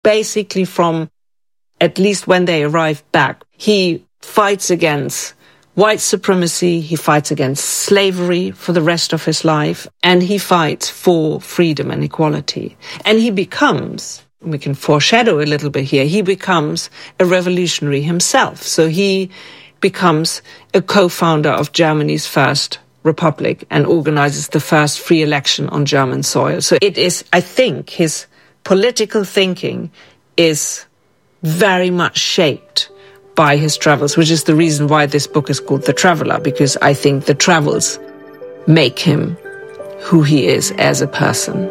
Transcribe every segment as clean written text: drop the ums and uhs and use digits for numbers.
basically from at least when they arrive back, he fights against white supremacy, he fights against slavery for the rest of his life, and he fights for freedom and equality. And he becomes, we can foreshadow a little bit here, he becomes a revolutionary himself. So he becomes a co-founder of Germany's first republic and organizes the first free election on German soil. So it is, I think, his political thinking is very much shaped by his travels, which is the reason why this book is called The Traveler, because I think the travels make him who he is as a person.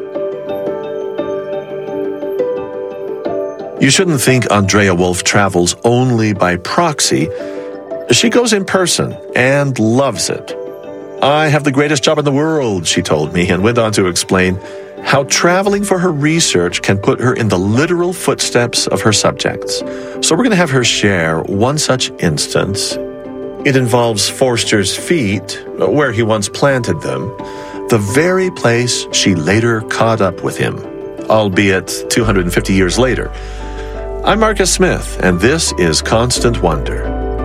You shouldn't think Andrea Wolf travels only by proxy. She goes in person and loves it. I have the greatest job in the world, she told me, and went on to explain how traveling for her research can put her in the literal footsteps of her subjects. So we're going to have her share one such instance. It involves Forster's feet, where he once planted them, the very place she later caught up with him, albeit 250 years later. I'm Marcus Smith, and this is Constant Wonder.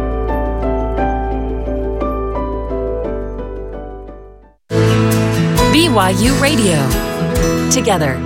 BYU Radio. Together.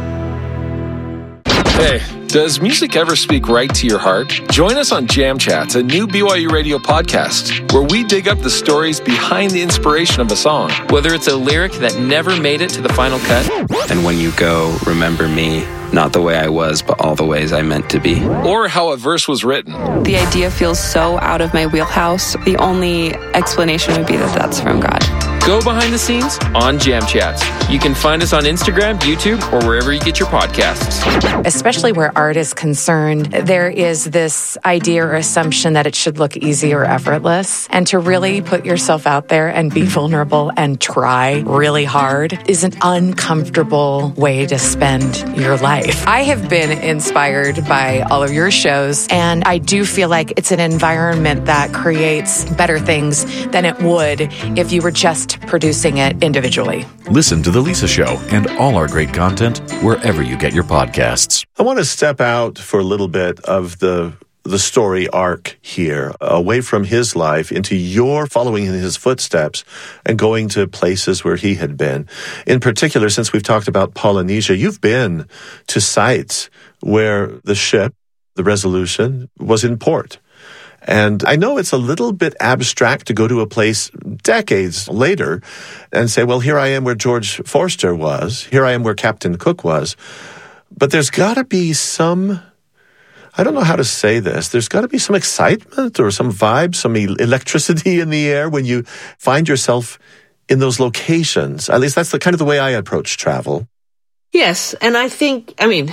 Hey, does music ever speak right to your heart? Join us on Jam Chats, a new BYU Radio podcast, where we dig up the stories behind the inspiration of a song. Whether it's a lyric that never made it to the final cut. And when you go, remember me, not the way I was, but all the ways I meant to be. Or how a verse was written. The idea feels so out of my wheelhouse. The only explanation would be that that's from God. Go behind the scenes on Jam Chats. You can find us on Instagram, YouTube, or wherever you get your podcasts. Especially where art is concerned, there is this idea or assumption that it should look easy or effortless. And to really put yourself out there and be vulnerable and try really hard is an uncomfortable way to spend your life. I have been inspired by all of your shows, and I do feel like it's an environment that creates better things than it would if you were just producing it individually. Listen to The Lisa Show and all our great content wherever you get your podcasts. I want to step out for a little bit of the story arc here, away from his life into your following in his footsteps and going to places where he had been. In particular, since we've talked about Polynesia, you've been to sites where the ship, the Resolution, was in port. And I know it's a little bit abstract to go to a place decades later and say, well, here I am where George Forster was. Here I am where Captain Cook was. But there's got to be some, I don't know how to say this, there's got to be some excitement or some vibe, some electricity in the air when you find yourself in those locations. At least that's the kind of the way I approach travel. Yes, and I think,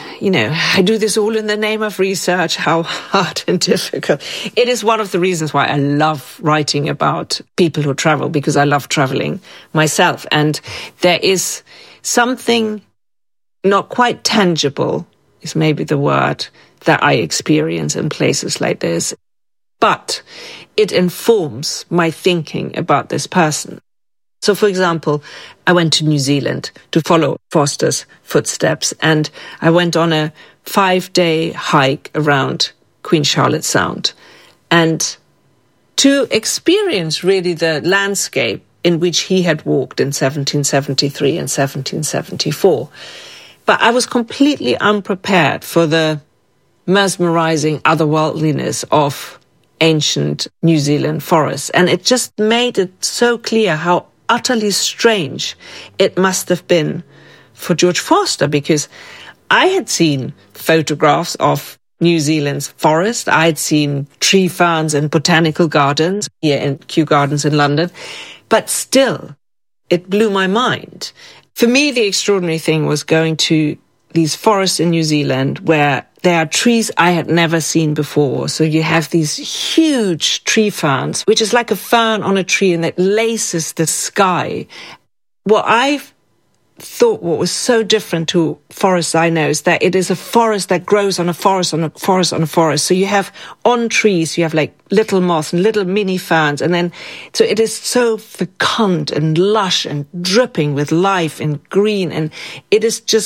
I do this all in the name of research, how hard and difficult. It is one of the reasons why I love writing about people who travel, because I love traveling myself. And there is something not quite tangible, is maybe the word, that I experience in places like this. But it informs my thinking about this person. So, for example, I went to New Zealand to follow Forster's footsteps, and I went on a 5-day hike around Queen Charlotte Sound, and to experience really the landscape in which he had walked in 1773 and 1774. But I was completely unprepared for the mesmerizing otherworldliness of ancient New Zealand forests, and it just made it so clear how utterly strange it must have been for George Forster, because I had seen photographs of New Zealand's forest. I had seen tree ferns and botanical gardens here in Kew Gardens in London, but still, it blew my mind. For me, the extraordinary thing was going to these forests in New Zealand where there are trees I had never seen before. So you have these huge tree ferns, which is like a fern on a tree and that laces the sky. What I thought what was so different to forests I know is that it is a forest that grows on a forest on a forest on a forest. So you have on trees, you have like little moss and little mini ferns. And then, so it is so fecund and lush and dripping with life and green. And it is just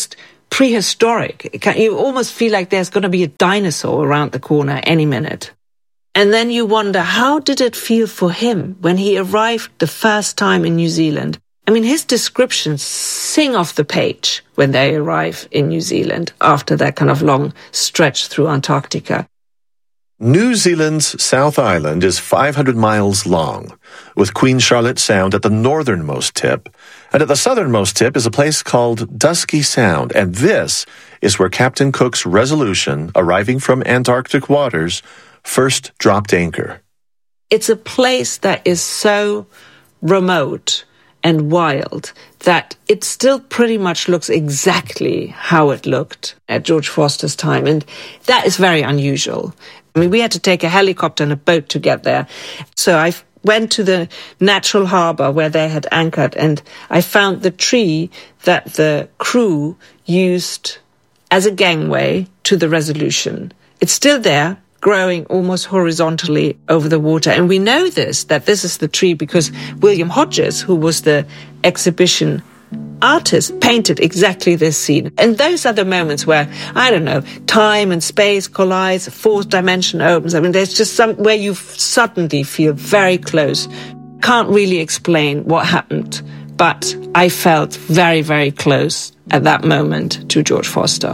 prehistoric. You almost feel like there's going to be a dinosaur around the corner any minute. And then you wonder, how did it feel for him when he arrived the first time in New Zealand? I mean, his descriptions sing off the page when they arrive in New Zealand after that kind of long stretch through Antarctica. New Zealand's South Island is 500 miles long, with Queen Charlotte Sound at the northernmost tip. And at the southernmost tip is a place called Dusky Sound. And this is where Captain Cook's Resolution, arriving from Antarctic waters, first dropped anchor. It's a place that is so remote and wild that it still pretty much looks exactly how it looked at George Foster's time. And that is very unusual. I mean, we had to take a helicopter and a boat to get there. So I went to the natural harbour where they had anchored, and I found the tree that the crew used as a gangway to the Resolution. It's still there, growing almost horizontally over the water. And we know that this is the tree because William Hodges, who was the exhibition artist, painted exactly this scene. And those are the moments where, I don't know, time and space collides, a fourth dimension opens. I mean, there's just where you suddenly feel very close. Can't really explain what happened, but I felt very, very close at that moment to George Foster.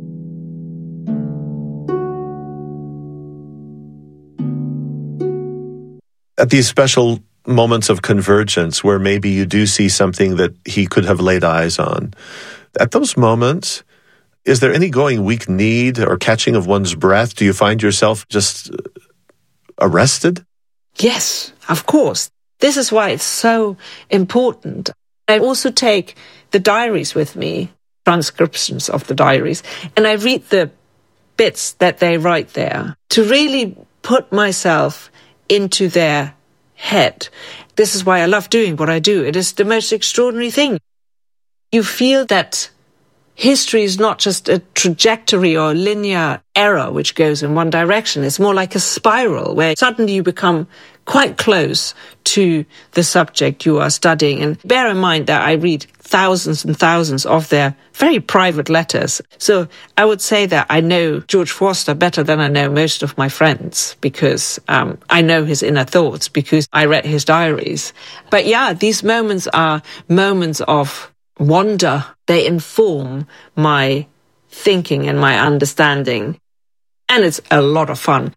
At these special moments of convergence where maybe you do see something that he could have laid eyes on, at those moments, is there any going weak need or catching of one's breath? Do you find yourself just arrested? Yes, of course. This is why it's so important. I also take the diaries with me, transcriptions of the diaries, and I read the bits that they write there to really put myself into their head. This is why I love doing what I do. It is the most extraordinary thing. You feel that history is not just a trajectory or a linear arrow which goes in one direction. It's more like a spiral where suddenly you become quite close to the subject you are studying. And bear in mind that I read thousands and thousands of their very private letters. So I would say that I know George Foster better than I know most of my friends because I know his inner thoughts because I read his diaries. But yeah, these moments are moments of wonder. They inform my thinking and my understanding. And it's a lot of fun.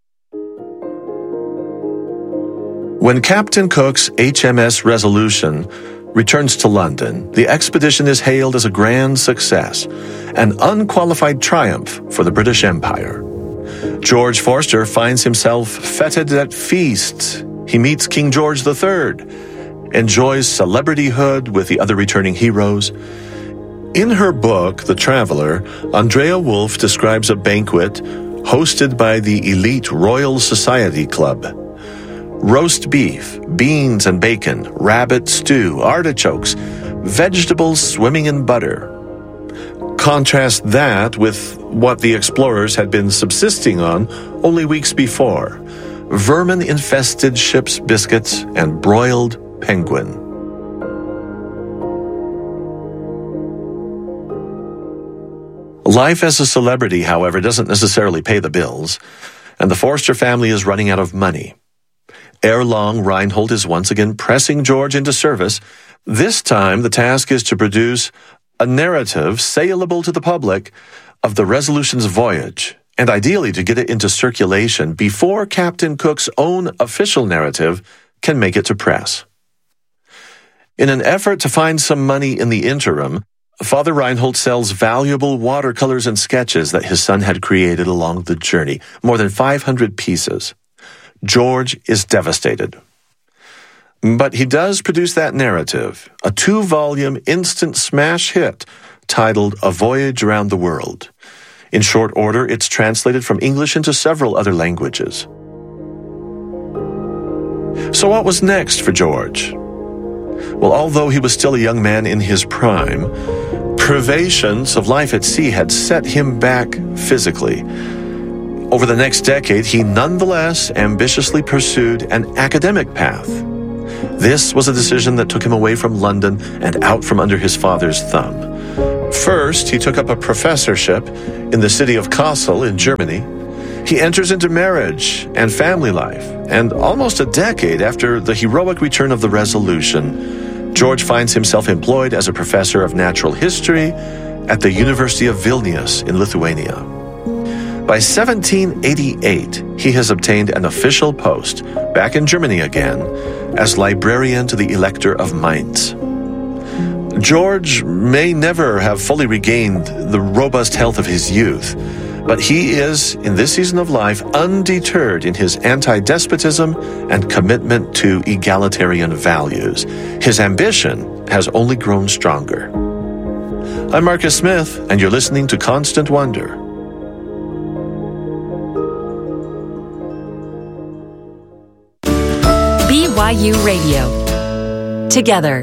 When Captain Cook's HMS Resolution returns to London, the expedition is hailed as a grand success, an unqualified triumph for the British Empire. George Forster finds himself feted at feasts. He meets King George III, enjoys celebrityhood with the other returning heroes. In her book, The Traveller, Andrea Wolf describes a banquet hosted by the elite Royal Society Club. Roast beef, beans and bacon, rabbit stew, artichokes, vegetables swimming in butter. Contrast that with what the explorers had been subsisting on only weeks before: vermin-infested ship's biscuits and broiled penguin. Life as a celebrity, however, doesn't necessarily pay the bills, and the Forster family is running out of money. Ere long, Reinhold is once again pressing George into service. This time, the task is to produce a narrative saleable to the public of the Resolution's voyage, and ideally to get it into circulation before Captain Cook's own official narrative can make it to press. In an effort to find some money in the interim, Father Reinhold sells valuable watercolors and sketches that his son had created along the journey, more than 500 pieces. George is devastated. But he does produce that narrative, a 2-volume instant smash hit titled A Voyage Around the World. In short order, it's translated from English into several other languages. So what was next for George? Well, although he was still a young man in his prime, privations of life at sea had set him back physically. Over the next decade, he nonetheless ambitiously pursued an academic path. This was a decision that took him away from London and out from under his father's thumb. First, he took up a professorship in the city of Kassel in Germany. He enters into marriage and family life, and almost a decade after the heroic return of the Resolution, George finds himself employed as a professor of natural history at the University of Vilnius in Lithuania. By 1788, he has obtained an official post, back in Germany again, as librarian to the Elector of Mainz. George may never have fully regained the robust health of his youth, but he is, in this season of life, undeterred in his anti-despotism and commitment to egalitarian values. His ambition has only grown stronger. I'm Marcus Smith, and you're listening to Constant Wonder. BYU Radio. Together.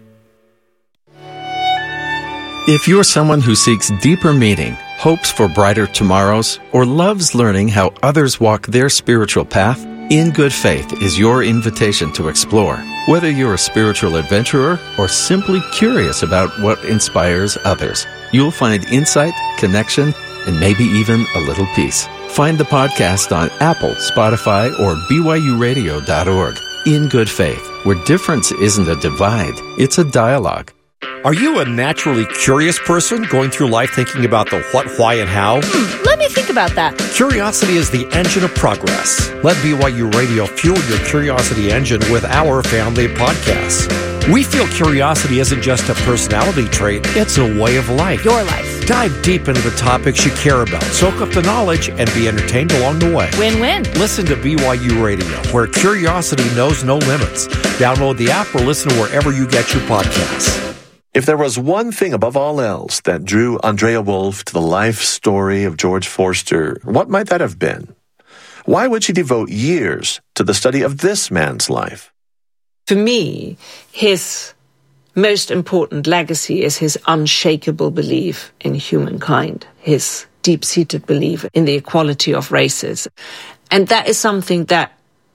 If you're someone who seeks deeper meaning, hopes for brighter tomorrows, or loves learning how others walk their spiritual path, In Good Faith is your invitation to explore. Whether you're a spiritual adventurer or simply curious about what inspires others, you'll find insight, connection, and maybe even a little peace. Find the podcast on Apple, Spotify, or BYURadio.org. In Good Faith, where difference isn't a divide, it's a dialogue. Are you a naturally curious person going through life thinking about the what, why, and how? Let me think about that. Curiosity is the engine of progress. Let BYU Radio fuel your curiosity engine with our family of podcasts. We feel curiosity isn't just a personality trait, it's a way of life. Your life. Dive deep into the topics you care about, soak up the knowledge, and be entertained along the way. Win-win. Listen to BYU Radio, where curiosity knows no limits. Download the app or listen wherever you get your podcasts. If there was one thing above all else that drew Andrea Wulf to the life story of George Forster, what might that have been? Why would she devote years to the study of this man's life? For me, his most important legacy is his unshakable belief in humankind, his deep-seated belief in the equality of races. And that is something that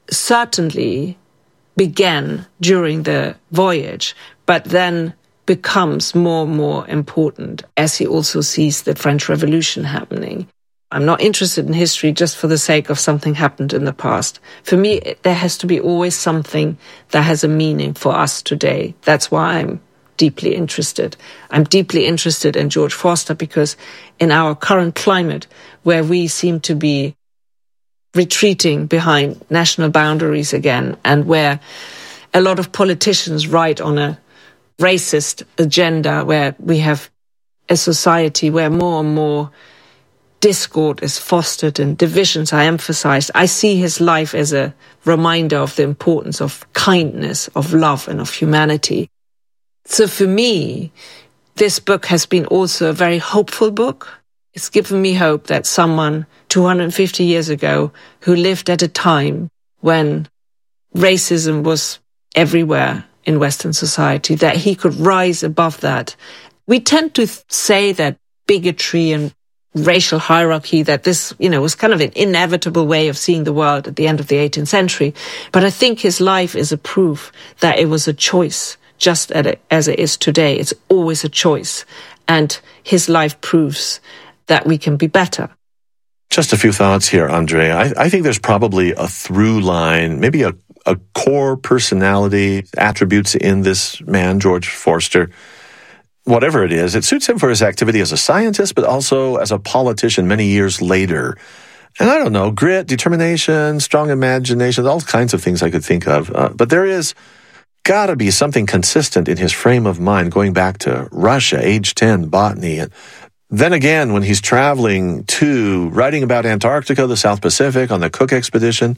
certainly began during the voyage, but then becomes more and more important as he also sees the French Revolution happening. I'm not interested in history just for the sake of something happened in the past. For me, there has to be always something that has a meaning for us today. That's why I'm deeply interested. I'm deeply interested in George Forster because in our current climate, where we seem to be retreating behind national boundaries again, and where a lot of politicians write on a racist agenda, where we have a society where more and more discord is fostered and divisions are emphasized, I see his life as a reminder of the importance of kindness, of love, and of humanity. So for me, this book has been also a very hopeful book. It's given me hope that someone 250 years ago who lived at a time when racism was everywhere in Western society, that he could rise above that. We tend to say that bigotry and racial hierarchy, that this, was kind of an inevitable way of seeing the world at the end of the 18th century. But I think his life is a proof that it was a choice, just as it is today. It's always a choice. And his life proves that we can be better. Just a few thoughts here, Andrea. I think there's probably a through line, maybe a core personality attributes in this man, George Forster. Whatever it is, it suits him for his activity as a scientist, but also as a politician many years later. And I don't know, grit, determination, strong imagination, all kinds of things I could think of. But there is got to be something consistent in his frame of mind going back to Russia, age 10, botany. And then again, when he's traveling to, writing about Antarctica, the South Pacific, on the Cook expedition,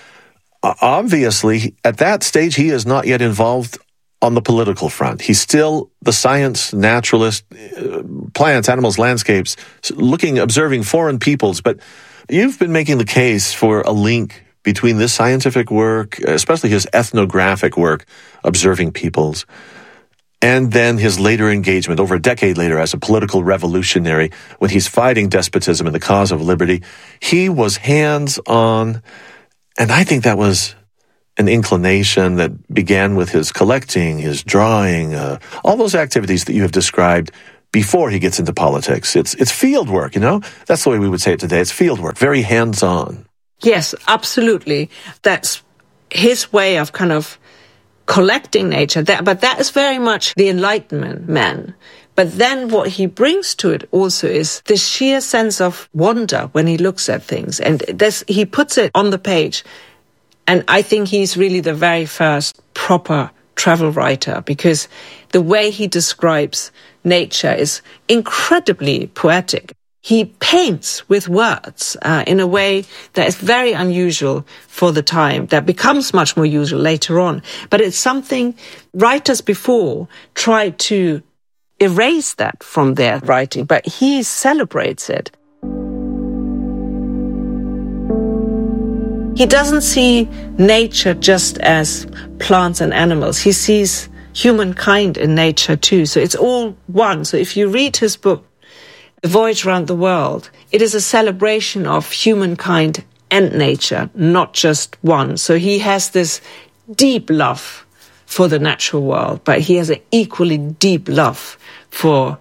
obviously, at that stage, he is not yet involved on the political front. He's still the science naturalist, plants, animals, landscapes, observing foreign peoples. But you've been making the case for a link between this scientific work, especially his ethnographic work, observing peoples, and then his later engagement, over a decade later, as a political revolutionary, when he's fighting despotism in the cause of liberty. He was hands-on, and I think that was an inclination that began with his collecting, his drawing, all those activities that you have described before he gets into politics. It's field work, you know? That's the way we would say it today. It's field work, very hands-on. Yes, absolutely. That's his way of kind of collecting nature. But that is very much the Enlightenment man. But then what he brings to it also is this sheer sense of wonder when he looks at things. And he puts it on the page. And I think he's really the very first proper travel writer, because the way he describes nature is incredibly poetic. He paints with words in a way that is very unusual for the time, that becomes much more usual later on. But it's something writers before tried to erase that from their writing, but he celebrates it. He doesn't see nature just as plants and animals. He sees humankind in nature too. So it's all one. So if you read his book, The Voyage Around the World, it is a celebration of humankind and nature, not just one. So he has this deep love for the natural world, but he has an equally deep love for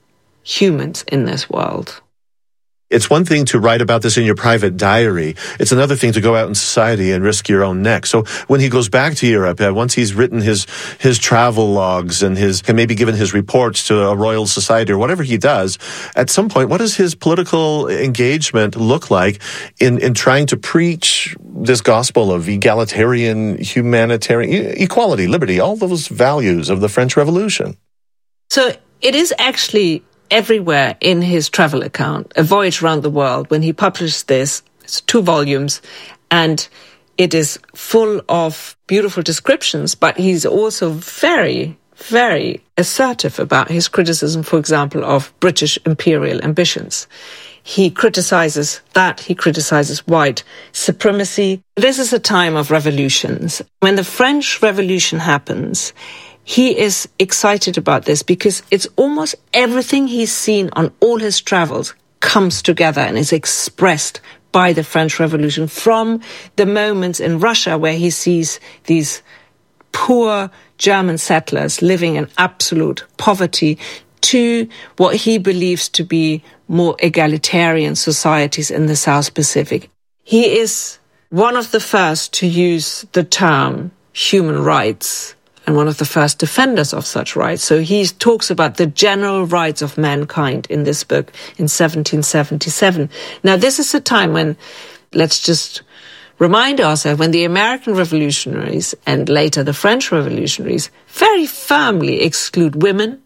humans in this world. It's one thing to write about this in your private diary. It's another thing to go out in society and risk your own neck. So when he goes back to Europe, once he's written his travel logs and maybe given his reports to a Royal Society or whatever he does, at some point, what does his political engagement look like in trying to preach this gospel of egalitarian, humanitarian, equality, liberty, all those values of the French Revolution? So it is actually everywhere in his travel account, A Voyage Around the World. When he published this, it's 2 volumes, and it is full of beautiful descriptions, but he's also very, very assertive about his criticism, for example, of British imperial ambitions. He criticizes that. He criticizes white supremacy. This is a time of revolutions. When the French Revolution happens, he is excited about this because it's almost everything he's seen on all his travels comes together and is expressed by the French Revolution, from the moments in Russia where he sees these poor German settlers living in absolute poverty to what he believes to be more egalitarian societies in the South Pacific. He is one of the first to use the term human rights and one of the first defenders of such rights. So he talks about the general rights of mankind in this book in 1777. Now, this is a time when, let's just remind ourselves, when the American revolutionaries and later the French revolutionaries very firmly exclude women,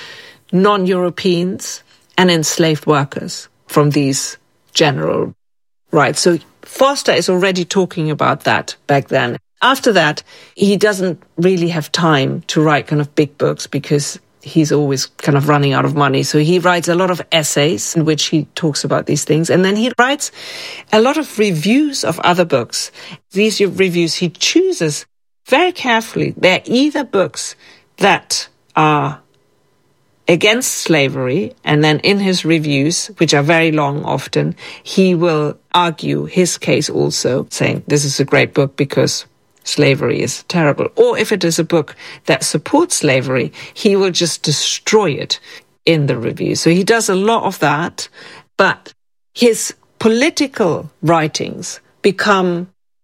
non-Europeans, and enslaved workers from these general rights. So Forster is already talking about that back then. After that, he doesn't really have time to write kind of big books because he's always kind of running out of money. So he writes a lot of essays in which he talks about these things. And then he writes a lot of reviews of other books. These reviews he chooses very carefully. They're either books that are against slavery, and then in his reviews, which are very long often, he will argue his case also, saying this is a great book because slavery is terrible. Or if it is a book that supports slavery, he will just destroy it in the review. So he does a lot of that, but his political writings become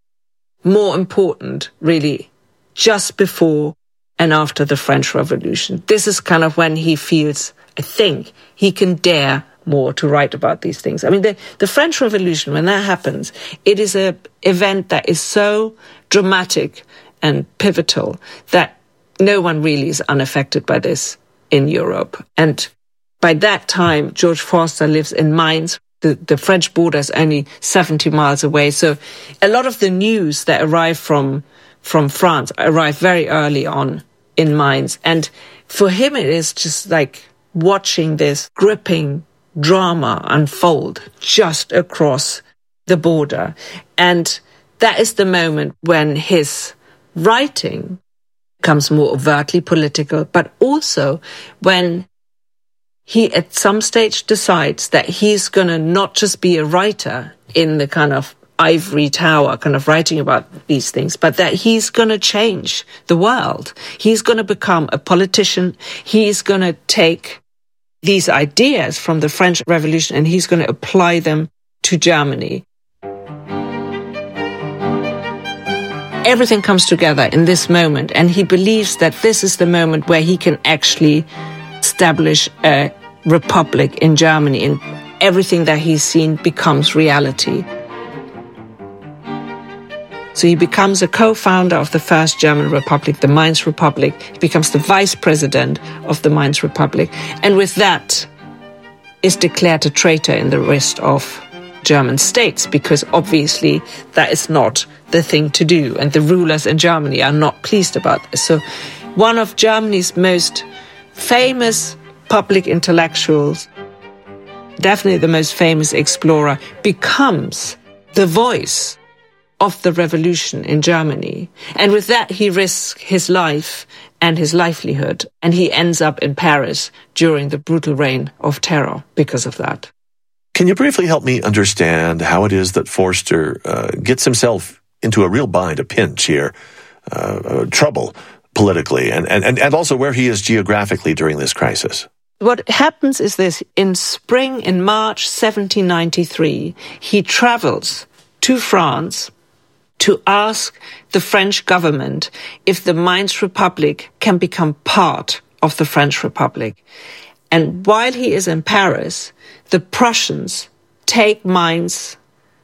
more important, really, just before and after the French Revolution. This is kind of when he feels, I think, he can dare more to write about these things. I mean, the French Revolution, when that happens, it is an event that is so dramatic and pivotal that no one really is unaffected by this in Europe. And by that time, George Forster lives in Mainz. The French border is only 70 miles away. So a lot of the news that arrived from France arrived very early on in Mainz. And for him, it is just like watching this gripping drama unfold just across the border. And that is the moment when his writing becomes more overtly political, but also when he at some stage decides that he's going to not just be a writer in the kind of ivory tower, kind of writing about these things, but that he's going to change the world. He's going to become a politician. He's going to take these ideas from the French Revolution and he's going to apply them to Germany. Everything comes together in this moment, and he believes that this is the moment where he can actually establish a republic in Germany, and everything that he's seen becomes reality. So he becomes a co-founder of the first German republic, the Mainz Republic. He becomes the vice president of the Mainz Republic, and with that is declared a traitor in the rest of German states, because obviously that is not the thing to do, and the rulers in Germany are not pleased about this. So one of Germany's most famous public intellectuals, definitely the most famous explorer, becomes the voice of the revolution in Germany. And with that, he risks his life and his livelihood, and he ends up in Paris during the brutal reign of terror because of that. Can you briefly help me understand how it is that Forster gets himself into a real bind, a pinch here, trouble politically, and also where he is geographically during this crisis? What happens is this: in March 1793, he travels to France to ask the French government if the Mainz Republic can become part of the French Republic. And while he is in Paris, the Prussians take Mainz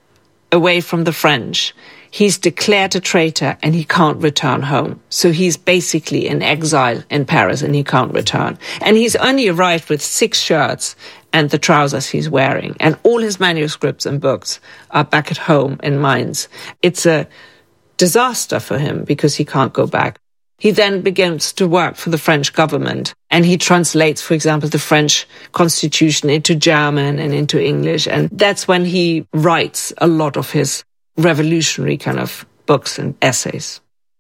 away from the French. He's declared a traitor and he can't return home. So he's basically in exile in Paris and he can't return. And he's only arrived with 6 shirts and the trousers he's wearing. And all his manuscripts and books are back at home in Mainz. It's a disaster for him because he can't go back. He then begins to work for the French government, and he translates, for example, the French constitution into German and into English. And that's when he writes a lot of his revolutionary kind of books and essays.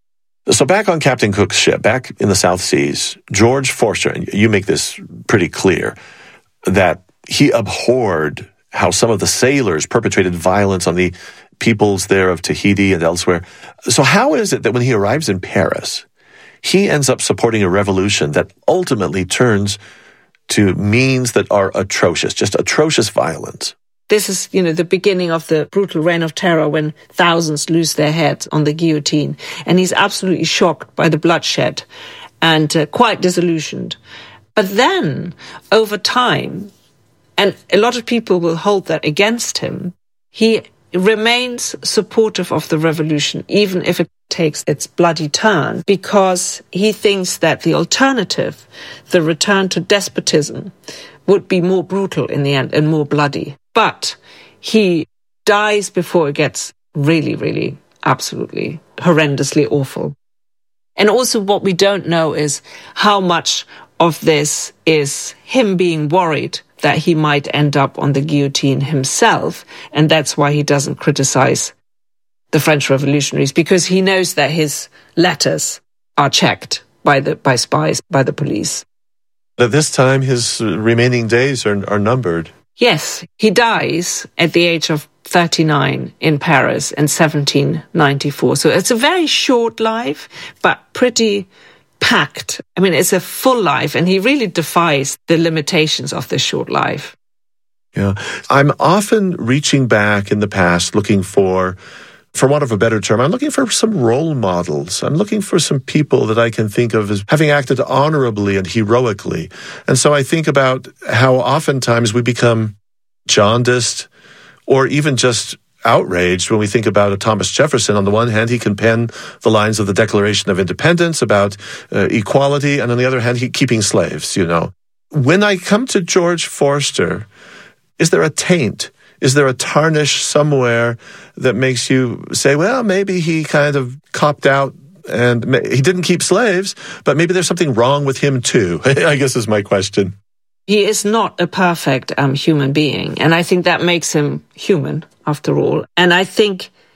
So back on Captain Cook's ship, back in the South Seas, George Forster, and you make this pretty clear, that he abhorred how some of the sailors perpetrated violence on the peoples there of Tahiti and elsewhere. So how is it that when he arrives in Paris, he ends up supporting a revolution that ultimately turns to means that are atrocious, just atrocious violence? This is, the beginning of the brutal reign of terror when thousands lose their heads on the guillotine. And he's absolutely shocked by the bloodshed and quite disillusioned. But then, over time, and a lot of people will hold that against him, he remains supportive of the revolution, even if it takes its bloody turn, because he thinks that the alternative, the return to despotism, would be more brutal in the end and more bloody. But he dies before it gets really, really, absolutely, horrendously awful. And also what we don't know is how much of this is him being worried that he might end up on the guillotine himself, and that's why he doesn't criticize the French revolutionaries, because he knows that his letters are checked by spies, by the police. At this time, his remaining days are numbered. Yes, he dies at the age of 39 in Paris in 1794. So it's a very short life, but pretty packed. I mean, it's a full life, and he really defies the limitations of this short life. Yeah. I'm often reaching back in the past looking for want of a better term, I'm looking for some role models. I'm looking for some people that I can think of as having acted honorably and heroically. And so I think about how oftentimes we become jaundiced or even just outraged when we think about a Thomas Jefferson. On the one hand, he can pen the lines of the Declaration of Independence about equality, and on the other hand, keeping slaves, When I come to George Forster, is there a taint? Is there a tarnish somewhere that makes you say, well, maybe he kind of copped out and he didn't keep slaves, but maybe there's something wrong with him too, I guess is my question. He is not a perfect human being, and I think that makes him human, after all. And I think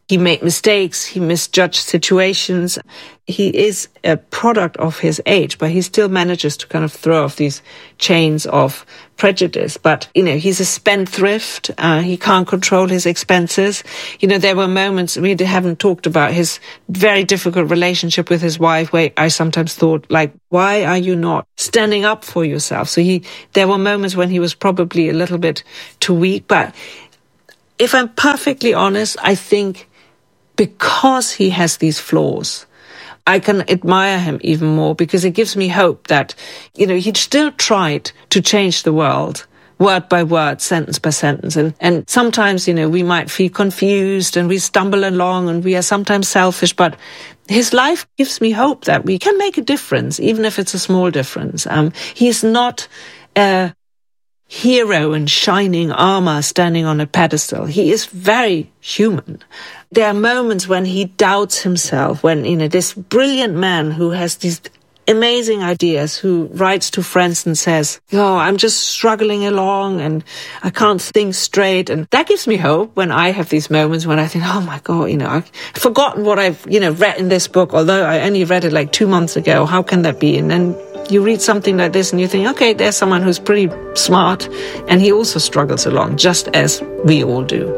He made mistakes. He misjudged situations. He is a product of his age, but he still manages to kind of throw off these chains of prejudice. But, he's a spendthrift. He can't control his expenses. There were moments, we haven't talked about his very difficult relationship with his wife, where I sometimes thought, why are you not standing up for yourself? So there were moments when he was probably a little bit too weak. But if I'm perfectly honest, I think because he has these flaws, I can admire him even more, because it gives me hope that, he still tried to change the world, word by word, sentence by sentence. And sometimes, we might feel confused and we stumble along and we are sometimes selfish, but his life gives me hope that we can make a difference, even if it's a small difference. He's not a hero in shining armor standing on a pedestal. He is very human. There are moments when he doubts himself, when, this brilliant man who has these amazing ideas, who writes to friends and says, I'm just struggling along and I can't think straight. And that gives me hope when I have these moments when I think, oh my God, I've forgotten what I've, read in this book, although I only read it 2 months ago. How can that be? And then you read something like this and you think, okay, there's someone who's pretty smart and he also struggles along, just as we all do.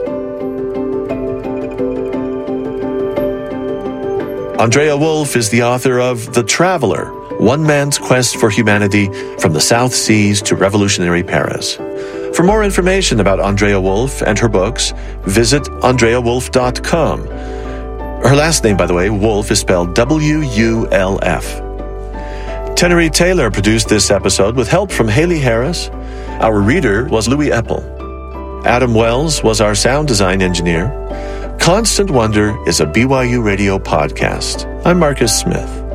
Andrea Wulf is the author of The Traveler, One Man's Quest for Humanity from the South Seas to Revolutionary Paris. For more information about Andrea Wulf and her books, visit andreawulf.com. Her last name, by the way, Wulf, is spelled W-U-L-F. Tenery Taylor produced this episode with help from Haley Harris. Our reader was Louis Eppel. Adam Wells was our sound design engineer. Constant Wonder is a BYU Radio podcast. I'm Marcus Smith.